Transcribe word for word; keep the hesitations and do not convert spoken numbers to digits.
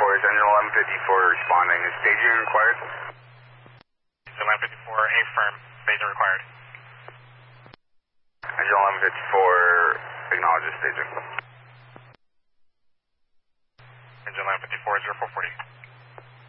fifty-four, is engine eleven fifty-four responding. Is staging required? eleven fifty-four, affirm, staging required. Engine eleven fifty-four acknowledges staging. Engine eleven fifty-four, zero four forty.